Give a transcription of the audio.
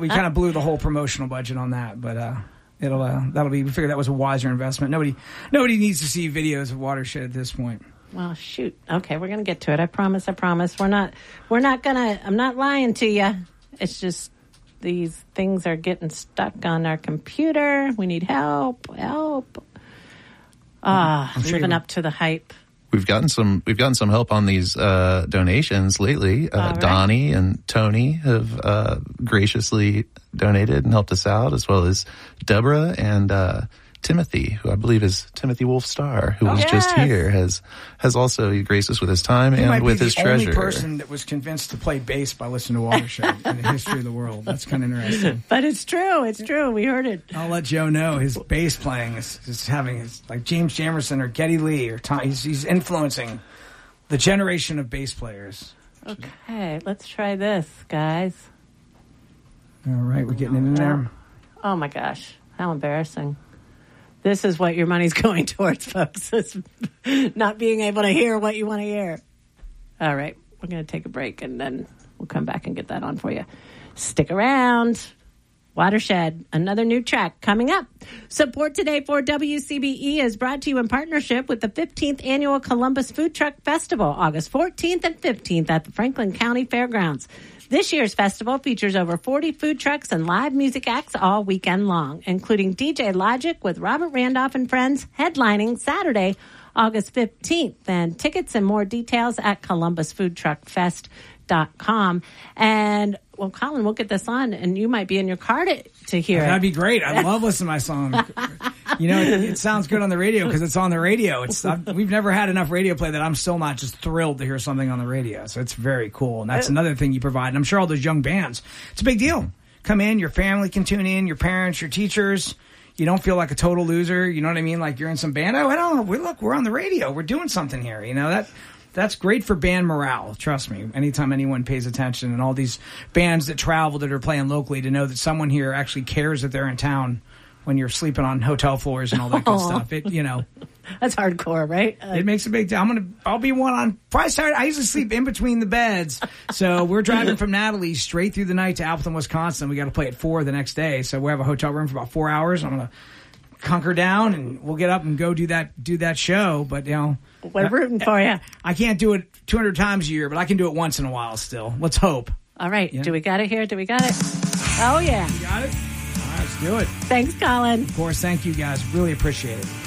we kind of blew the whole promotional budget on that, but that'll be. We figured that was a wiser investment. Nobody needs to see videos of Watershed at this point. Well, shoot. Okay, we're gonna get to it. I promise. We're not gonna. I'm not lying to you. It's just these things are getting stuck on our computer. We need help. Living up to the hype. We've gotten some help on these donations lately. Right. Donnie and Tony have graciously donated and helped us out, as well as Deborah and Timothy, who I believe is Timothy Wolfstar, who was just here, has also graced us with his time and with his treasure. He might be the only person that was convinced to play bass by listening to Watershed in the history of the world. That's kind of interesting. But it's true. It's true. We heard it. I'll let Joe know his bass playing is having his, like James Jamerson or Geddy Lee or Tom. He's influencing the generation of bass players. Okay, let's try this, guys. All right, we're getting in there. Oh my gosh, how embarrassing. This is what your money's going towards, folks. It's not being able to hear what you want to hear. All right, we're going to take a break, and then we'll come back and get that on for you. Stick around. Watershed, another new track coming up. Support today for WCBE is brought to you in partnership with the 15th Annual Columbus Food Truck Festival, August 14th and 15th at the Franklin County Fairgrounds. This year's festival features over 40 food trucks and live music acts all weekend long, including DJ Logic with Robert Randolph and Friends headlining Saturday, August 15th. And tickets and more details at columbusfoodtruckfest.com. And, well, Colin, we'll get this on, and you might be in your car to hear it. That'd be great. I love listening to my song. You know, it sounds good on the radio because it's on the radio. We've never had enough radio play that I'm still not just thrilled to hear something on the radio. So it's very cool. And that's another thing you provide. And I'm sure all those young bands, it's a big deal. Come in, your family can tune in, your parents, your teachers. You don't feel like a total loser. You know what I mean? Like you're in some band. Oh, I don't know. Look, we're on the radio. We're doing something here. You know, that's great for band morale. Trust me. Anytime anyone pays attention, and all these bands that travel that are playing locally, to know that someone here actually cares that they're in town when you're sleeping on hotel floors and all that good stuff. That's hardcore, right? It makes a big deal. I'll be one on Friday, Saturday. I usually sleep in between the beds. So we're driving from Natalie straight through the night to Appleton, Wisconsin. We got to play at 4 the next day. So we have a hotel room for about 4 hours. I'm going to hunker down and we'll get up and go do that show. But, we're rooting for you. I can't do it 200 times a year, but I can do it once in a while still. Let's hope. All right. Yeah. Do we got it here? Do we got it? Oh, yeah. You got it? All right, let's do it. Thanks, Colin. Of course. Thank you, guys. Really appreciate it.